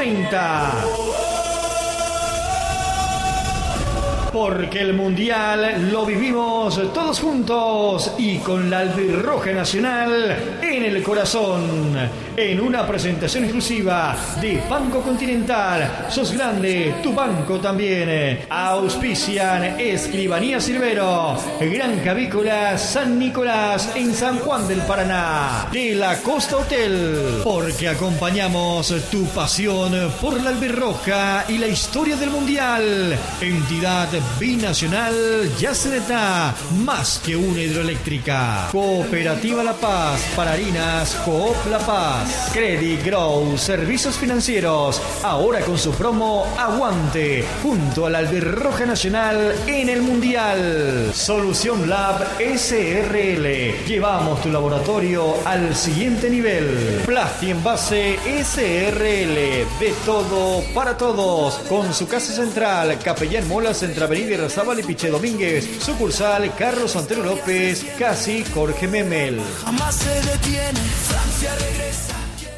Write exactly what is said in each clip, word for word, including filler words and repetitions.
treinta. Porque el Mundial lo vivimos todos juntos y con la albirroja nacional en el corazón. En una presentación exclusiva de Banco Continental. Sos grande, tu banco también. Auspician Escribanía Silvero, Granja Avícola San Nicolás en San Juan del Paraná. De la Costa Hotel. Porque acompañamos tu pasión por la albirroja y la historia del Mundial. Entidad binacional Yaceneta, más que una hidroeléctrica. Cooperativa La Paz, para harinas Coop La Paz. Credit Grow, servicios financieros, ahora con su promo Aguante, junto a la albirroja nacional en el Mundial. Solución Lab S R L, llevamos tu laboratorio al siguiente nivel. Plasti Envase S R L, de todo para todos, con su casa central, Capellán Molas, entre Avenida Irarrázaval y Piche Domínguez, sucursal Carlos Antero López, casi Jorge Memel. Jamás se detiene, Francia regresa.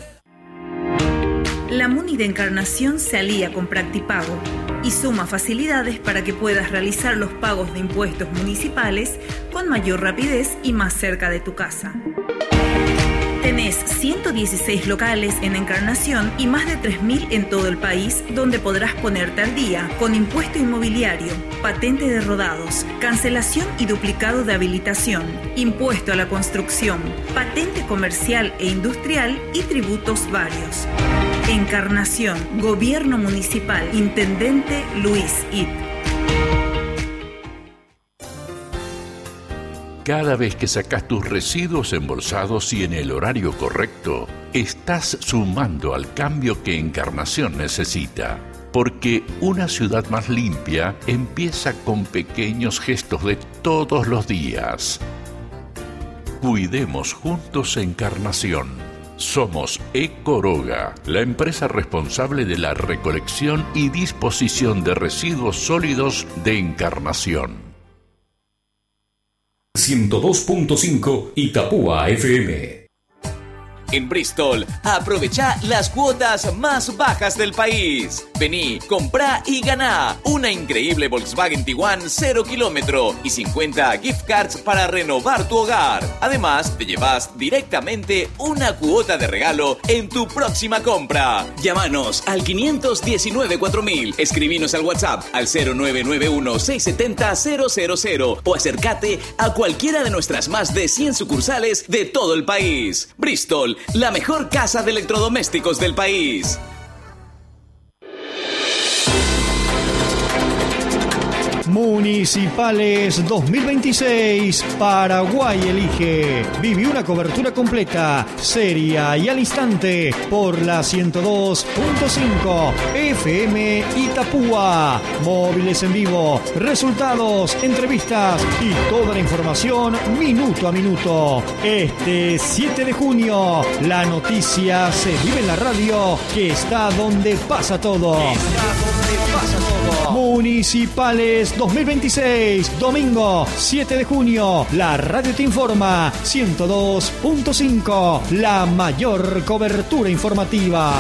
La MUNI de Encarnación se alía con Practipago y suma facilidades para que puedas realizar los pagos de impuestos municipales con mayor rapidez y más cerca de tu casa. Tenés ciento dieciséis locales en Encarnación y más de tres mil en todo el país, donde podrás ponerte al día con impuesto inmobiliario, patente de rodados, cancelación y duplicado de habilitación, impuesto a la construcción, patente comercial e industrial y tributos varios. Encarnación, Gobierno Municipal, Intendente Luis It. Cada vez que sacas tus residuos embolsados y en el horario correcto, estás sumando al cambio que Encarnación necesita. Porque una ciudad más limpia empieza con pequeños gestos de todos los días. Cuidemos juntos Encarnación. Somos Ecoroga, la empresa responsable de la recolección y disposición de residuos sólidos de Encarnación. ciento dos punto cinco Itapúa F M. En Bristol, aprovecha las cuotas más bajas del país. Vení, comprá y ganá una increíble Volkswagen Tiguan cero kilómetro y cincuenta gift cards para renovar tu hogar. Además, te llevas directamente una cuota de regalo en tu próxima compra. Llámanos al quinientos diecinueve cuatro mil, escribinos al WhatsApp al cero nueve nueve uno seis siete cero cero cero cero o acércate a cualquiera de nuestras más de cien sucursales de todo el país. Bristol, la mejor casa de electrodomésticos del país. Municipales dos mil veintiséis, Paraguay elige. Viví una cobertura completa, seria y al instante por la ciento dos punto cinco F M Itapúa. Móviles en vivo, resultados, entrevistas y toda la información minuto a minuto. Este siete de junio, la noticia se vive en la radio, que está donde pasa todo. Está donde pasa todo. Municipales dos mil veintiséis, domingo siete de junio, la radio te informa, ciento dos punto cinco, la mayor cobertura informativa.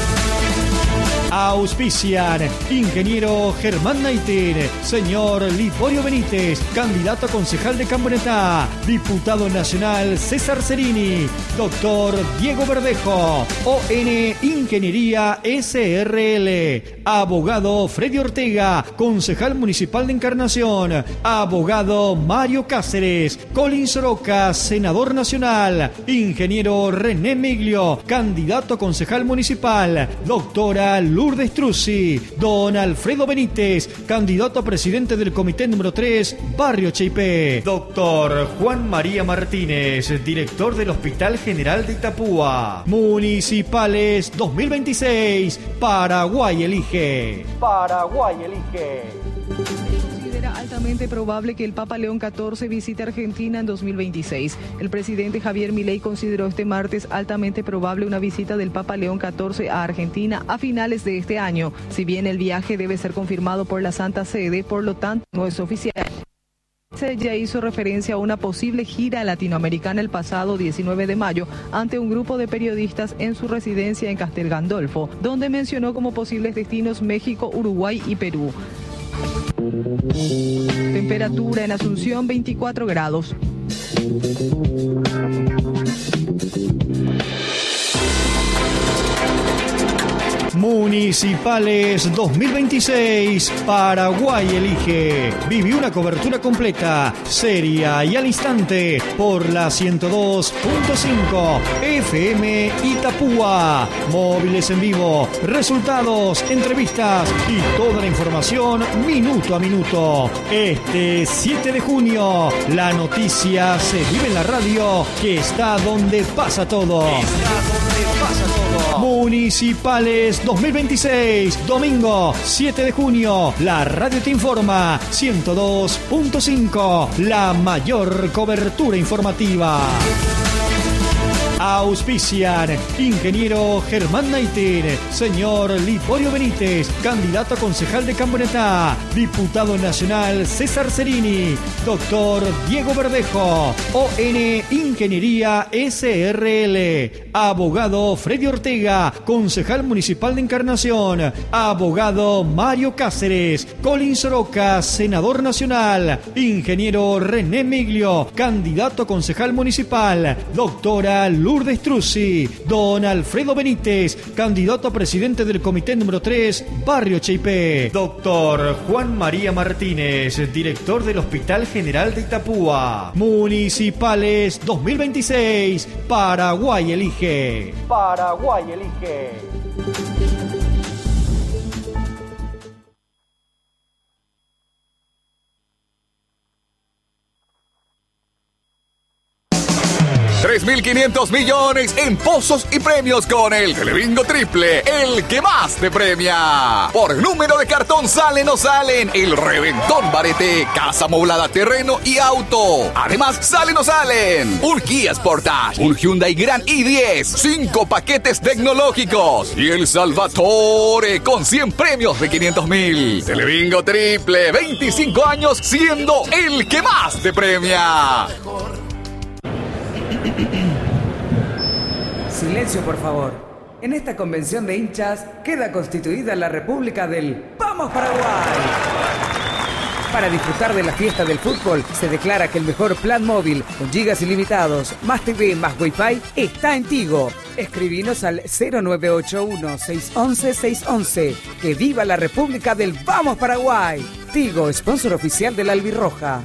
Auspician Ingeniero Germán Naitin, señor Liborio Benítez, candidato a concejal de Camioneta, diputado nacional César Cerini, doctor Diego Verdejo, O N Ingeniería S R L, abogado Freddy Ortega, concejal municipal de Encarnación, abogado Mario Cáceres, Colin Soroka, senador nacional, ingeniero René Miglio, candidato a concejal municipal, doctora Lourdes Truzzi, don Alfredo Benítez, candidato a presidente del comité número tres, Barrio Cheipé. Doctor Juan María Martínez, director del Hospital General de Itapúa. Municipales dos mil veintiséis, Paraguay elige. Paraguay elige. Considera altamente probable que el Papa León catorce visite Argentina en dos mil veintiséis. El presidente Javier Milei consideró este martes altamente probable una visita del Papa León catorce a Argentina a finales de este año. Si bien el viaje debe ser confirmado por la Santa Sede, por lo tanto no es oficial. Ya hizo referencia a una posible gira latinoamericana el pasado diecinueve de mayo ante un grupo de periodistas en su residencia en Castel Gandolfo, donde mencionó como posibles destinos México, Uruguay y Perú. Temperatura en Asunción veinticuatro grados. Municipales dos mil veintiséis, Paraguay elige. Viví una cobertura completa, seria y al instante por la ciento dos punto cinco F M Itapúa. Móviles en vivo, resultados, entrevistas y toda la información minuto a minuto. Este siete de junio, la noticia se vive en la radio, que está donde pasa todo. Está donde pasa todo. Municipales dos mil veintiséis, domingo siete de junio, la radio te informa, ciento dos punto cinco, la mayor cobertura informativa. Auspician ingeniero Germán Naiter, señor Liborio Benítez, candidato a concejal de Camioneta, diputado nacional César Cerini, doctor Diego Verdejo, O N Ingeniería S R L, abogado Freddy Ortega, concejal municipal de Encarnación, abogado Mario Cáceres, Colin Soroca, senador nacional, ingeniero René Miglio, candidato a concejal municipal, doctora Lourdes Truzzi, don Alfredo Benítez, candidato a presidente del comité número tres, Barrio Cheipé, doctor Juan María Martínez, director del Hospital General de Itapúa. Municipales dos mil veintiséis, Paraguay elige. Paraguay elige. tres mil quinientos millones en pozos y premios con el Telebingo Triple, el que más te premia. Por número de cartón salen o salen el Reventón Barete, casa amoblada, terreno y auto. Además salen o salen un Kia Sportage, un Hyundai Grand i diez, cinco paquetes tecnológicos y el Salvatore con cien premios de quinientos mil. Telebingo Triple, veinticinco años siendo el que más te premia. Silencio, por favor. En esta convención de hinchas queda constituida la República del ¡Vamos Paraguay! Para disfrutar de la fiesta del fútbol, se declara que el mejor plan móvil con gigas ilimitados, más T V, más Wi-Fi, está en Tigo. Escribinos al cero nueve ocho uno, seis once, seis once. ¡Que viva la República del Vamos Paraguay! Tigo, sponsor oficial de la Albirroja.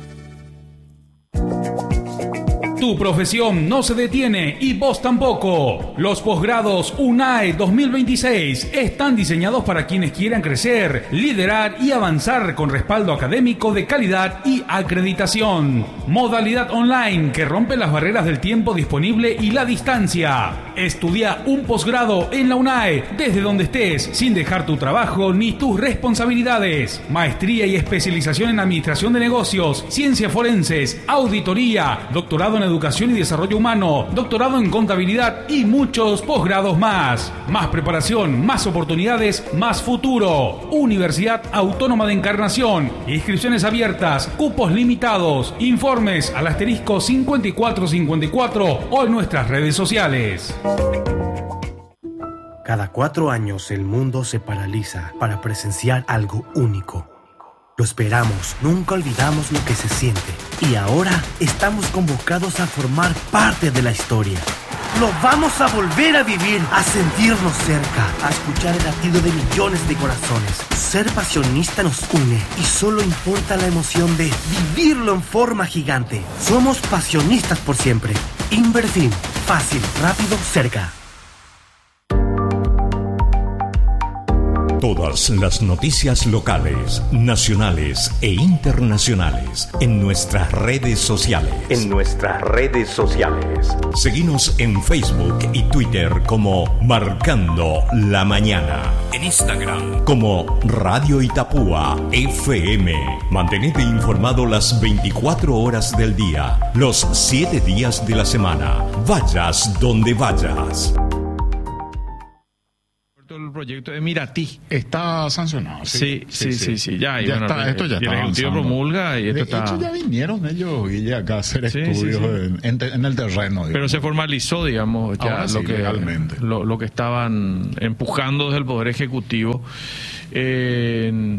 Tu profesión no se detiene y vos tampoco. Los posgrados UNAE dos mil veintiséis están diseñados para quienes quieran crecer, liderar y avanzar con respaldo académico de calidad y acreditación. Modalidad online que rompe las barreras del tiempo disponible y la distancia. Estudia un posgrado en la UNAE desde donde estés, sin dejar tu trabajo ni tus responsabilidades. Maestría y especialización en administración de negocios, ciencias forenses, auditoría, doctorado en Educación y Desarrollo Humano, doctorado en Contabilidad y muchos posgrados más. Más preparación, más oportunidades, más futuro. Universidad Autónoma de Encarnación. Inscripciones abiertas, cupos limitados. Informes al asterisco cincuenta y cuatro cincuenta y cuatro o en nuestras redes sociales. Cada cuatro años el mundo se paraliza para presenciar algo único. Lo esperamos, nunca olvidamos lo que se siente. Y ahora estamos convocados a formar parte de la historia. Lo vamos a volver a vivir, a sentirnos cerca, a escuchar el latido de millones de corazones. Ser pasionista nos une y solo importa la emoción de vivirlo en forma gigante. Somos pasionistas por siempre. Inverfin, fácil, rápido, cerca. Todas las noticias locales, nacionales e internacionales en nuestras redes sociales. En nuestras redes sociales. Seguinos en Facebook y Twitter como Marcando la Mañana. En Instagram como Radio Itapúa F M. Mantenete informado las veinticuatro horas del día, los siete días de la semana. Vayas donde vayas. proyecto de Miratí. Está sancionado. Sí, sí, sí, sí. sí, sí. Ya, y ya bueno, está, esto ya el está Ejecutivo avanzando. promulga y esto de está... hecho, ya vinieron ellos, Guille, acá a hacer Sí, estudios sí, sí. En, en, en el terreno. Digamos. Pero se formalizó, digamos, ya Ahora lo, sí, que, legalmente. lo, lo que estaban empujando desde el Poder Ejecutivo. Eh,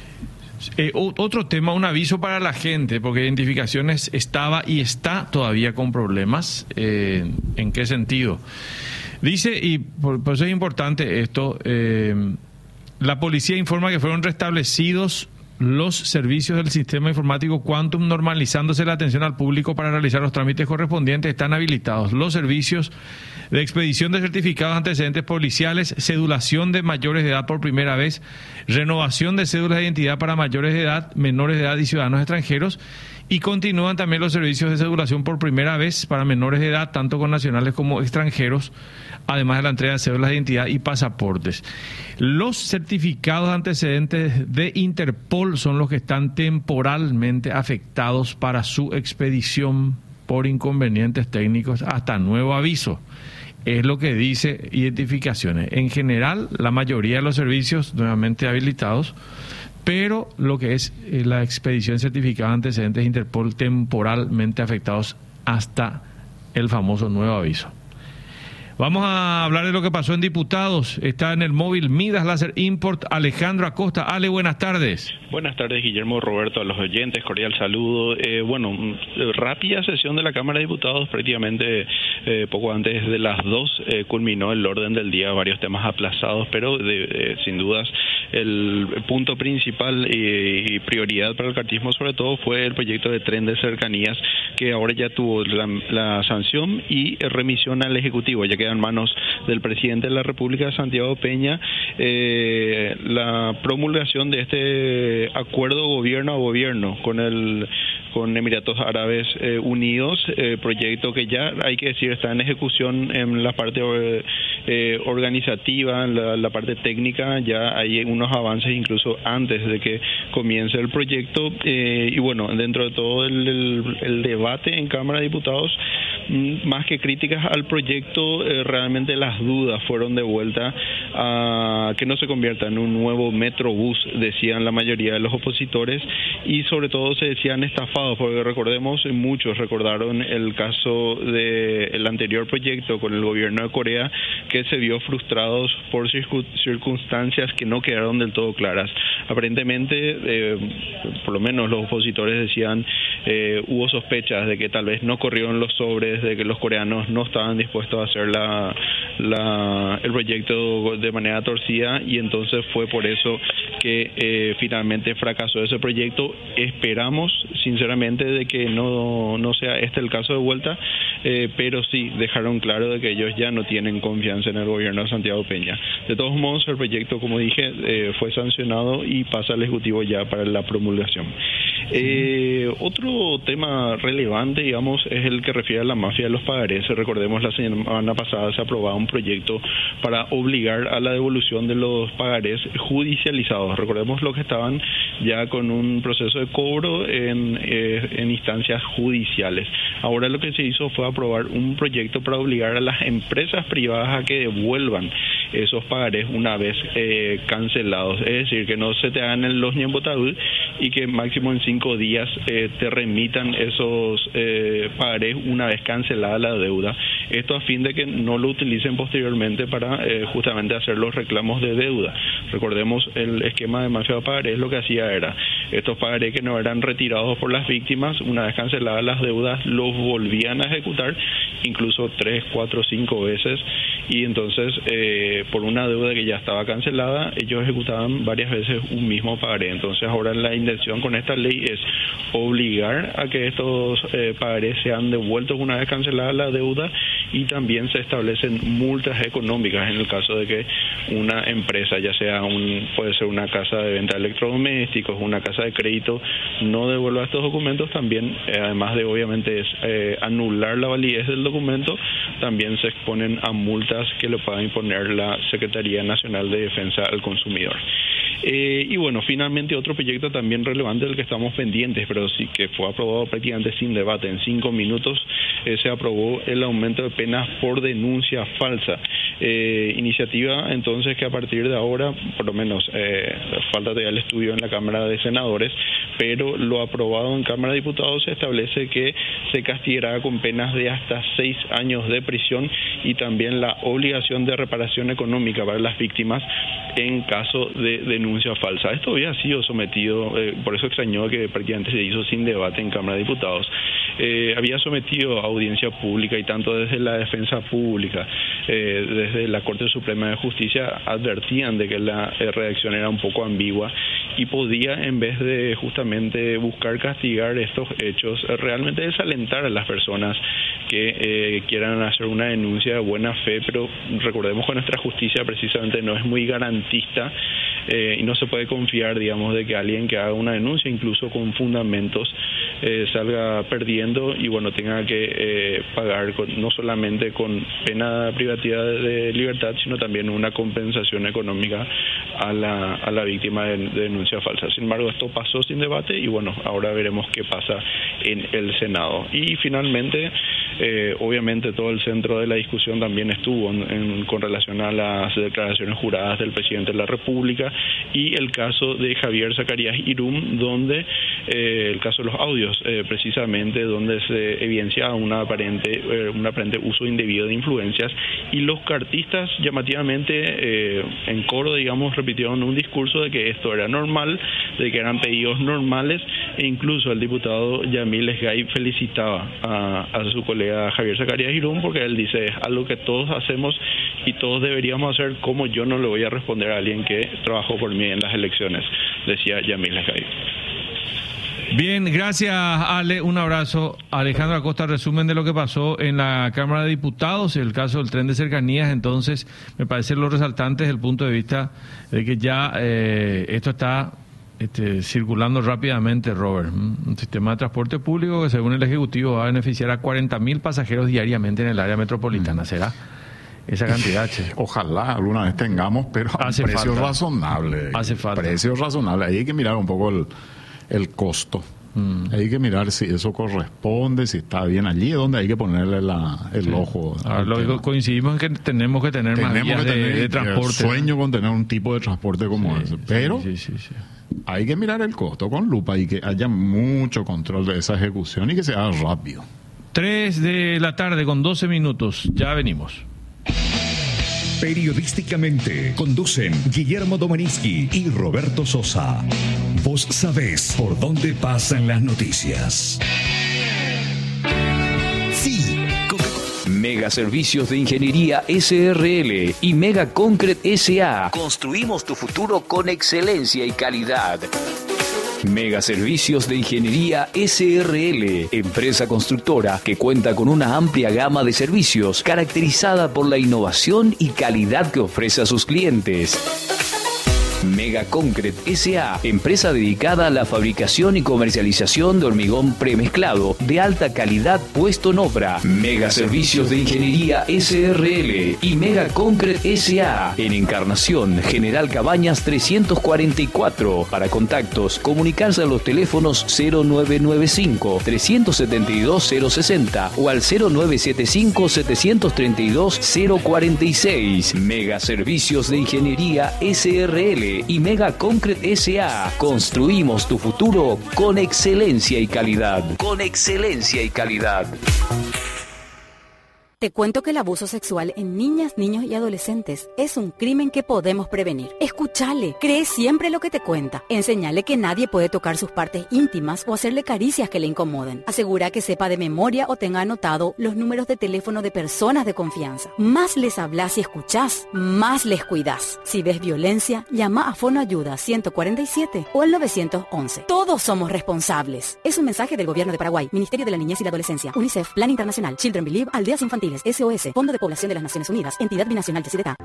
eh, otro tema, un aviso para la gente, porque Identificaciones estaba y está todavía con problemas. Eh, ¿En qué sentido? Dice, y por, por eso es importante esto, eh, la policía informa que fueron restablecidos los servicios del sistema informático Quantum, normalizándose la atención al público para realizar los trámites correspondientes. Están habilitados los servicios de expedición de certificados antecedentes policiales, cedulación de mayores de edad por primera vez, renovación de cédulas de identidad para mayores de edad, menores de edad y ciudadanos extranjeros, y continúan también los servicios de cedulación por primera vez para menores de edad, tanto con nacionales como extranjeros, además de la entrega de cédulas de identidad y pasaportes. Los certificados antecedentes de Interpol son los que están temporalmente afectados para su expedición por inconvenientes técnicos hasta nuevo aviso. Es lo que dice Identificaciones. En general, la mayoría de los servicios nuevamente habilitados, pero lo que es la expedición certificada de antecedentes de Interpol temporalmente afectados hasta el famoso nuevo aviso. Vamos a hablar de lo que pasó en Diputados. Está en el móvil Midas Láser Import Alejandro Acosta. Ale, buenas tardes. Buenas tardes, Guillermo, Roberto, a los oyentes, cordial saludo. Eh, bueno, rápida sesión de la Cámara de Diputados, prácticamente eh, poco antes de las dos eh, culminó el orden del día, varios temas aplazados, pero de, eh, sin dudas el punto principal y, y prioridad para el cartismo sobre todo fue el proyecto de tren de cercanías, que ahora ya tuvo la, la sanción y remisión al Ejecutivo, ya que en manos del presidente de la República, Santiago Peña, eh, la promulgación de este acuerdo gobierno a gobierno con el con Emiratos Árabes eh, Unidos, eh, proyecto que ya hay que decir está en ejecución en la parte eh, organizativa, en la, la parte técnica, ya hay unos avances incluso antes de que comience el proyecto, eh, y bueno, dentro de todo el, el, el debate en Cámara de Diputados, más que críticas al proyecto, eh, realmente las dudas fueron de vuelta a que no se convierta en un nuevo metrobús, decían la mayoría de los opositores, y sobre todo se decían estafados, porque recordemos, muchos recordaron el caso del anterior proyecto con el gobierno de Corea, que se vio frustrados por circunstancias que no quedaron del todo claras. Aparentemente, eh, por lo menos los opositores decían, eh, hubo sospechas de que tal vez no corrieron los sobres, de que los coreanos no estaban dispuestos a hacer la, la, el proyecto de manera torcida, y entonces fue por eso que eh, finalmente fracasó ese proyecto. Esperamos sinceramente de que no, no sea este el caso de vuelta, eh, pero sí dejaron claro de que ellos ya no tienen confianza en el gobierno de Santiago Peña. De todos modos, el proyecto, como dije, eh, fue sancionado y pasa al Ejecutivo ya para la promulgación. Eh, otro tema relevante, digamos, es el que refiere a la mafia de los pagarés. Recordemos, la semana pasada se aprobaba un proyecto para obligar a la devolución de los pagarés judicializados. Recordemos los que estaban ya con un proceso de cobro en, eh, en instancias judiciales. Ahora lo que se hizo fue aprobar un proyecto para obligar a las empresas privadas a que devuelvan esos pagarés una vez eh, cancelados. Es decir, que no se te hagan en los ñembotadú y que máximo en cinco días eh, te remitan esos eh, pagarés una vez cancelada la deuda. Esto a fin de que no lo utilicen posteriormente para eh, justamente hacer los reclamos de deuda. Recordemos, el esquema de mafia de pagarés lo que hacía era, estos pagarés que no eran retirados por las víctimas, una vez canceladas las deudas, los volvían a ejecutar, incluso tres, cuatro, cinco veces, y entonces eh, por una deuda que ya estaba cancelada, ellos ejecutaban varias veces un mismo pagaré. Entonces ahora la intención con esta ley es obligar a que estos eh, pagarés sean devueltos una vez cancelada la deuda, y también se establecen multas económicas en el caso de que una empresa, ya sea un puede ser una casa de venta de electrodomésticos, una casa de crédito, no devuelva estos documentos. También, eh, además de obviamente es, eh, anular la validez del documento, también se exponen a multas que le pueda imponer la Secretaría Nacional de Defensa al Consumidor. Eh, y bueno, finalmente otro proyecto también relevante del que estamos pendientes, pero sí que fue aprobado prácticamente sin debate. En cinco minutos eh, se aprobó el aumento de penas por denuncia falsa. eh, iniciativa entonces que a partir de ahora, por lo menos eh, falta todavía el estudio en la Cámara de Senadores, pero lo aprobado en Cámara de Diputados se establece que se castigará con penas de hasta seis años de prisión y también la obligación de reparación económica para las víctimas en caso de denuncia falsa. Esto había sido sometido, eh, por eso extrañó que prácticamente se hizo sin debate en Cámara de Diputados, eh, había sometido a audiencia pública y tanto desde la defensa pública, eh, desde la Corte Suprema de Justicia advertían de que la eh, redacción era un poco ambigua y podía, en vez de justamente buscar castigar estos hechos, eh, realmente desalentar a las personas que eh, quieran hacer una denuncia de buena fe, pero recordemos que nuestra justicia precisamente no es muy garantista eh, y no se puede confiar, digamos, de que alguien que haga una denuncia, incluso con fundamentos, eh, salga perdiendo y bueno, tenga que eh, pagar con, no solamente con pena privativa de libertad, sino también una compensación económica a la, a la víctima de, de denuncia falsa. Sin embargo, esto pasó sin debate y bueno, ahora veremos qué pasa en el Senado. Y finalmente, eh, obviamente todo el centro de la discusión también estuvo en, en, con relación a las declaraciones juradas del presidente de la República y el caso de Javier Zacarías Irum, donde eh, el caso de los audios, eh, precisamente donde se evidencia una aparente, eh, un aparente uso indebido de influencias y los cartistas llamativamente eh, en coro, digamos, repitieron un discurso de que esto era normal, de que eran pedidos normales e incluso el diputado Yamil Esgay felicitaba a, a su colega Javier Zacarías Irum porque él dice, es algo que todos hacemos y todos deberíamos hacer, como yo no le voy a responder a alguien que trabajó por mí en las elecciones, decía Yamil Esgay. Bien, gracias Ale, un abrazo. Alejandro Acosta, resumen de lo que pasó en la Cámara de Diputados, el caso del tren de cercanías. Entonces, me parece lo resaltante desde el punto de vista de que ya eh, esto está este, circulando rápidamente, Robert. Un sistema de transporte público que según el Ejecutivo va a beneficiar a cuarenta mil pasajeros diariamente en el área metropolitana. Mm. ¿Será esa cantidad, che? Ojalá alguna vez tengamos, pero a Hace precios falta. razonables. Hace falta. Precios razonables. Ahí hay que mirar un poco el, el costo. Mm. Hay que mirar si eso corresponde, si está bien allí, es donde hay que ponerle la, el sí. ojo. Ah, lo, coincidimos en que tenemos que tener tenemos más vías que tener, de, de transporte. Sueño con tener un tipo de transporte como sí, ese. Pero sí, sí, sí, sí. hay que mirar el costo con lupa y que haya mucho control de esa ejecución y que se haga rápido. tres de la tarde con doce minutos. Ya venimos. Periodísticamente conducen Guillermo Domeninsky y Roberto Sosa. Vos sabés por dónde pasan las noticias. Sí. Mega Servicios de Ingeniería S R L y Mega Concrete S A. Construimos tu futuro con excelencia y calidad. Mega Servicios de Ingeniería S R L, empresa constructora que cuenta con una amplia gama de servicios caracterizada por la innovación y calidad que ofrece a sus clientes. Mega Concrete S A, empresa dedicada a la fabricación y comercialización de hormigón premezclado de alta calidad puesto en obra. Mega Servicios de Ingeniería S R L y Mega Concrete S A en Encarnación, General Cabañas trescientos cuarenta y cuatro. Para contactos, comunicarse a los teléfonos cero nueve nueve cinco, tres siete dos, cero seis cero o al cero nueve siete cinco, siete tres dos, cero cuatro seis. Mega Servicios de Ingeniería S R L y Mega Concrete S A. Construimos tu futuro con excelencia y calidad. Con excelencia y calidad. Te cuento que el abuso sexual en niñas, niños y adolescentes es un crimen que podemos prevenir. Escúchale, cree siempre lo que te cuenta. Enséñale que nadie puede tocar sus partes íntimas o hacerle caricias que le incomoden. Asegura que sepa de memoria o tenga anotado los números de teléfono de personas de confianza. Más les hablas y escuchás, más les cuidás. Si ves violencia, llama a Fonoayuda ciento cuarenta y siete o al nueve once. Todos somos responsables. Es un mensaje del Gobierno de Paraguay, Ministerio de la Niñez y la Adolescencia, UNICEF, Plan Internacional, Children Believe, Aldeas Infantiles, S O S, Fondo de Población de las Naciones Unidas, Entidad Binacional de Yacyretá.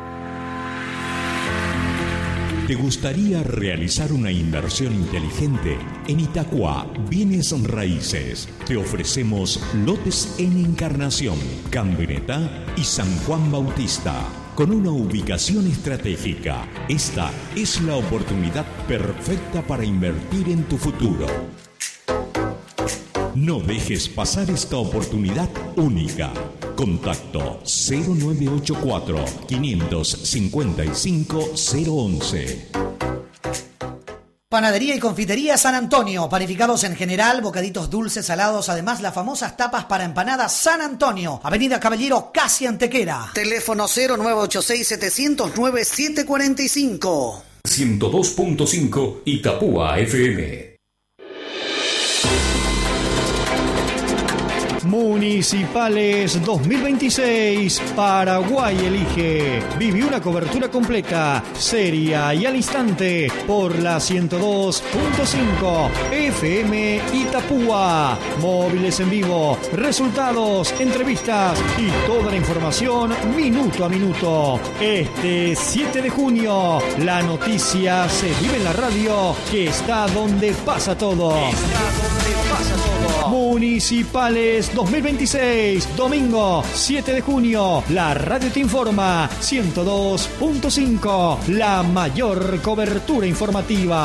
¿Te gustaría realizar una inversión inteligente? En Itacua, Bienes Raíces, te ofrecemos lotes en Encarnación, Camioneta y San Juan Bautista. Con una ubicación estratégica, esta es la oportunidad perfecta para invertir en tu futuro. No dejes pasar esta oportunidad única. Contacto cero nueve ocho cuatro, cinco cinco cinco, cero once. Panadería y Confitería San Antonio, panificados en general, bocaditos dulces, salados, además las famosas tapas para empanadas San Antonio, Avenida Caballero, casi Antequera. Teléfono cero nueve ocho seis, siete cero nueve, siete cuatro cinco. ciento dos punto cinco Itapúa F M. Municipales dos mil veintiséis, Paraguay elige. Viví una cobertura completa, seria y al instante por la ciento dos punto cinco F M Itapúa. Móviles en vivo, resultados, entrevistas y toda la información minuto a minuto. Este siete de junio, la noticia se vive en la radio, que está donde pasa todo. Está donde pasa todo. Municipales dos mil veintiséis, domingo siete de junio, la radio te informa, ciento dos punto cinco, la mayor cobertura informativa.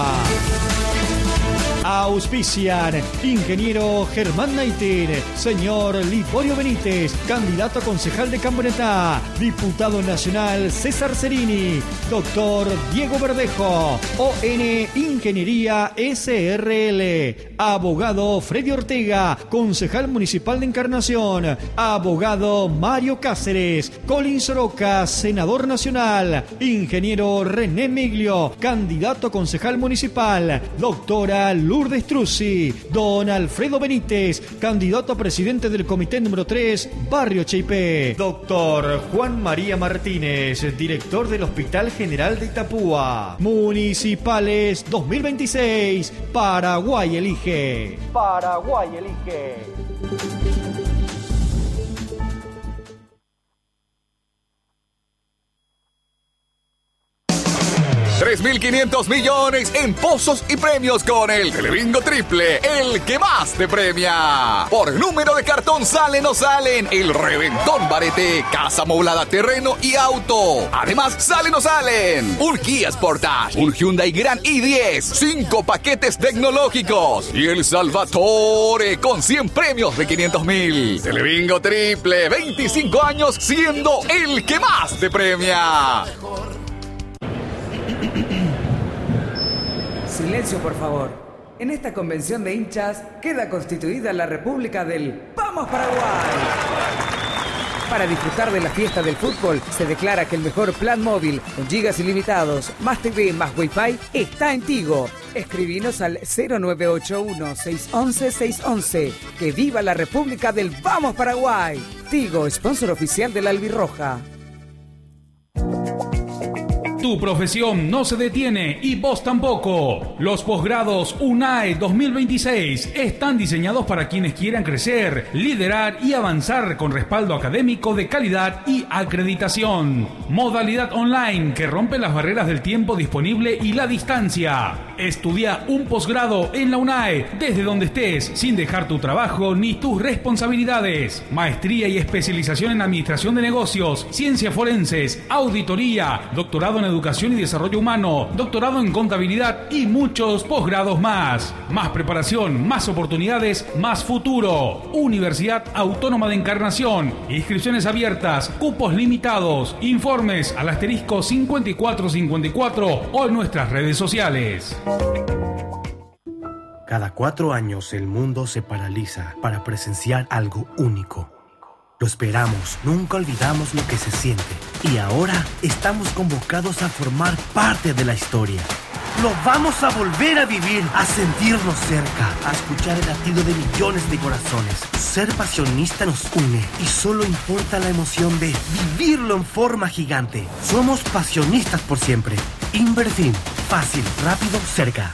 Auspician ingeniero Germán Naitin, señor Liborio Benítez, candidato a concejal de Camioneta, diputado nacional César Cerini, doctor Diego Verdejo, O N Ingeniería S R L, abogado Freddy Ortega, concejal municipal de Encarnación, abogado Mario Cáceres, Colin Soroca, senador nacional, ingeniero René Miglio, candidato a concejal municipal, doctora Lourdes Truzzi, don Alfredo Benítez, candidato a presidente del comité número tres, Barrio Cheipé, doctor Juan María Martínez, director del Hospital General de Itapúa. Municipales dos mil veintiséis, Paraguay elige. Paraguay elige. tres mil quinientos millones en pozos y premios con el Telebingo Triple, el que más te premia. Por número de cartón salen o salen el Reventón Barete, casa amoblada, terreno y auto. Además salen o salen un Kia Sportage, un Hyundai Grand i diez, cinco paquetes tecnológicos y el Salvatore con cien premios de quinientos mil. Telebingo Triple, veinticinco años siendo el que más te premia. Silencio, por favor. En esta convención de hinchas queda constituida la República del ¡Vamos Paraguay! Para disfrutar de la fiesta del fútbol, se declara que el mejor plan móvil con gigas ilimitados, más T V, más Wi-Fi, está en Tigo. Escribinos al cero nueve ocho uno, seis once, seis once. ¡Que viva la República del Vamos Paraguay! Tigo, sponsor oficial de la Albirroja. Tu profesión no se detiene y vos tampoco. Los posgrados UNAE dos mil veintiséis están diseñados para quienes quieran crecer, liderar y avanzar con respaldo académico de calidad y acreditación. Modalidad online que rompe las barreras del tiempo disponible y la distancia. Estudia un posgrado en la UNAE desde donde estés, sin dejar tu trabajo ni tus responsabilidades. Maestría y especialización en administración de negocios, ciencias forenses, auditoría, doctorado en educación y desarrollo humano, doctorado en contabilidad y muchos posgrados más. Más preparación, más oportunidades, más futuro. Universidad Autónoma de Encarnación. Inscripciones abiertas, cupos limitados. Informes al asterisco cincuenta y cuatro cincuenta y cuatro o en nuestras redes sociales. Cada cuatro años el mundo se paraliza para presenciar algo único. Lo esperamos, nunca olvidamos lo que se siente. Y ahora estamos convocados a formar parte de la historia. Lo vamos a volver a vivir, a sentirnos cerca, a escuchar el latido de millones de corazones. Ser pasionista nos une y solo importa la emoción de vivirlo en forma gigante. Somos pasionistas por siempre. Inverfin, fácil, rápido, cerca.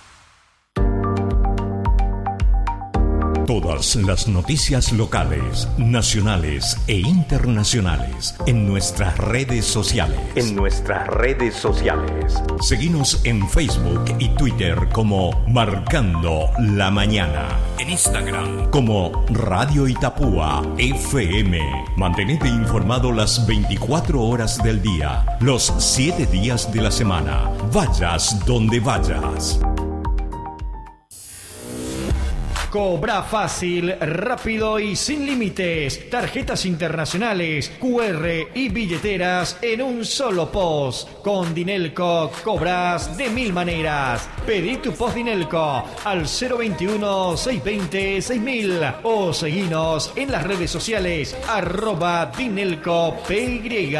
Todas las noticias locales, nacionales e internacionales en nuestras redes sociales. En nuestras redes sociales. Seguinos en Facebook y Twitter como Marcando la Mañana. En Instagram como Radio Itapúa F M. Mantenete informado las veinticuatro horas del día, los siete días de la semana. Vayas donde vayas. Cobra fácil, rápido y sin límites. Tarjetas internacionales, Q R y billeteras en un solo post. Con Dinelco cobras de mil maneras. Pedí tu post Dinelco al cero veintiuno, seiscientos veinte, seis mil o seguinos en las redes sociales arroba Dinelco P Y.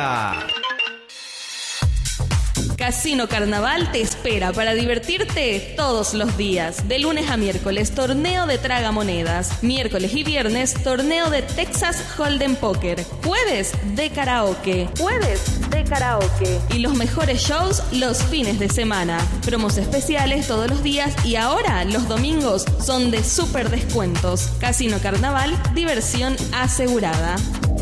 Casino Carnaval te espera para divertirte todos los días. De lunes a miércoles, torneo de tragamonedas. Miércoles y viernes, torneo de Texas Hold'em Poker. Jueves de karaoke. Jueves de karaoke. Y los mejores shows los fines de semana. Promos especiales todos los días y ahora los domingos son de súper descuentos. Casino Carnaval, diversión asegurada.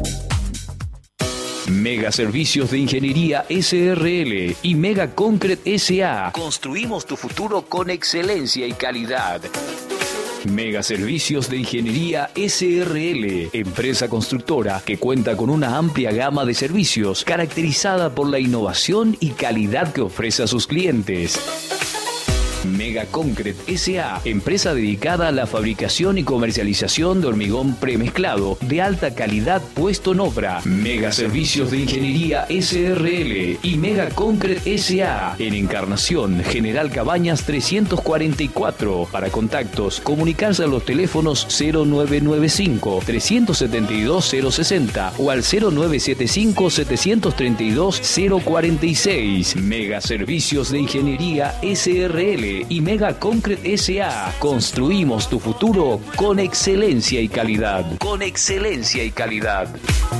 Mega Servicios de Ingeniería S R L y Mega Concrete S A. Construimos tu futuro con excelencia y calidad. Mega Servicios de Ingeniería S R L, empresa constructora que cuenta con una amplia gama de servicios caracterizada por la innovación y calidad que ofrece a sus clientes. Mega Concrete S A, empresa dedicada a la fabricación y comercialización de hormigón premezclado de alta calidad puesto en obra. Mega Servicios de Ingeniería S R L y Mega Concrete S A en Encarnación, General Cabañas trescientos cuarenta y cuatro. Para contactos, comunicarse a los teléfonos cero nueve nueve cinco, tres siete dos, cero seis cero o al cero nueve siete cinco, siete tres dos, cero cuatro seis. Mega Servicios de Ingeniería S R L y Mega Concrete S A. Construimos tu futuro con excelencia y calidad. Con excelencia y calidad.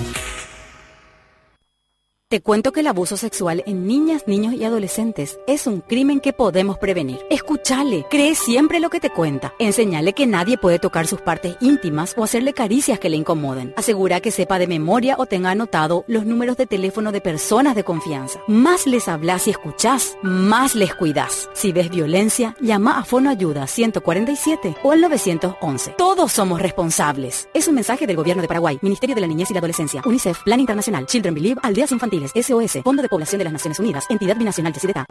Te cuento que el abuso sexual en niñas, niños y adolescentes es un crimen que podemos prevenir. Escúchale, cree siempre lo que te cuenta. Enseñale que nadie puede tocar sus partes íntimas o hacerle caricias que le incomoden. Asegura que sepa de memoria o tenga anotado los números de teléfono de personas de confianza. Más les hablas y escuchás, más les cuidás. Si ves violencia, llama a Fono Ayuda ciento cuarenta y siete o al nueve once. Todos somos responsables. Es un mensaje del Gobierno de Paraguay, Ministerio de la Niñez y la Adolescencia, UNICEF, Plan Internacional, Children Believe, Aldeas Infantiles, S O S, Fondo de Población de las Naciones Unidas, Entidad Binacional de Cideta.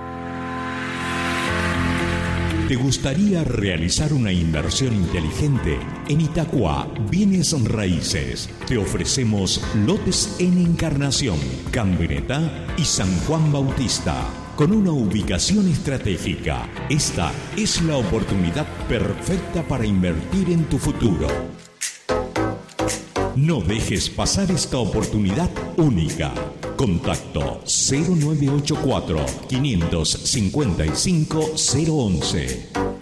¿Te gustaría realizar una inversión inteligente? En Itacua, Bienes Raíces, te ofrecemos lotes en Encarnación, Cambreta y San Juan Bautista. Con una ubicación estratégica, esta es la oportunidad perfecta para invertir en tu futuro. No dejes pasar esta oportunidad única. Contacto cero nueve ocho cuatro, cinco cinco cinco, cero once.